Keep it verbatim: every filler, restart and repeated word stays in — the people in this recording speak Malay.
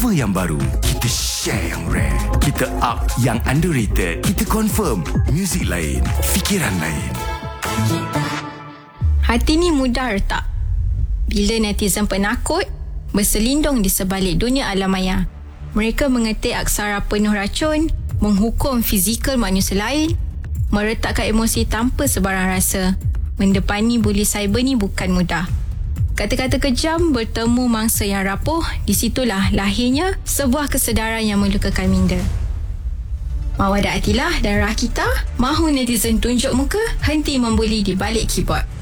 cover yang baru, kita share yang rare. Kita up yang underrated. Kita confirm muzik lain, fikiran lain. Hati ni mudah retak bila netizen penakut berselindung di sebalik dunia alam maya. Mereka mengetik aksara penuh racun, menghukum fizikal manusia lain, meretakkan emosi tanpa sebarang rasa. Mendepani buli cyber ni bukan mudah. Kata-kata kejam bertemu mangsa yang rapuh, di situlah lahirnya sebuah kesedaran yang melukakan minda. Mawada Atilah dan Rakita mahu netizen tunjuk muka, henti membuli di balik keyboard.